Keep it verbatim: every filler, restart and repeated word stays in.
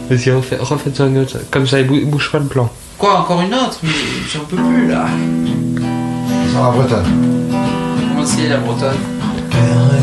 Vas-y, refais- refaites-en une autre. Comme ça, il bou- bouge pas le plan. Quoi, encore une autre? Mais j'en peux plus là. Sur la bretonne. Comment c'est la bretonne? Cœur